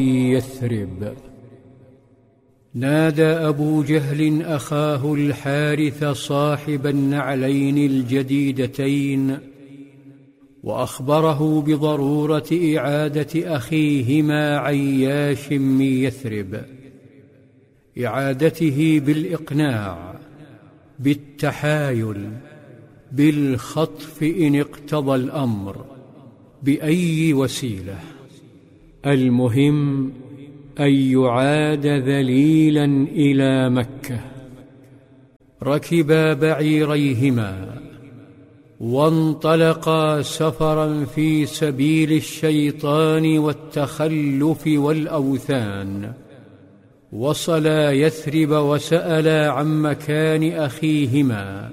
يثرب. نادى أبو جهل أخاه الحارث صاحب النعلين الجديدتين وأخبره بضرورة إعادة أخيهما عياش من يثرب، إعادته بالإقناع، بالتحايل، بالخطف إن اقتضى الأمر، بأي وسيلة، المهم أن يعاد ذليلا إلى مكة. ركبا بعيريهما وانطلقا سفرا في سبيل الشيطان والتخلف والأوثان. وصلا يثرب وسألا عن مكان أخيهما